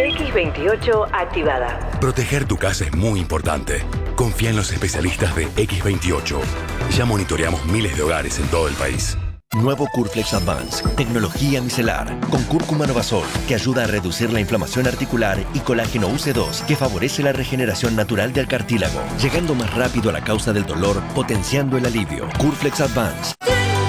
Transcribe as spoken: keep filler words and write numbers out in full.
equis veintiocho activada. Proteger tu casa es muy importante. Confía en los especialistas de equis veintiocho. Ya monitoreamos miles de hogares en todo el país. Nuevo Curflex Advance, tecnología micelar, con cúrcuma Novasol, que ayuda a reducir la inflamación articular, y colágeno U C dos, que favorece la regeneración natural del cartílago, llegando más rápido a la causa del dolor, potenciando el alivio. Curflex Advance.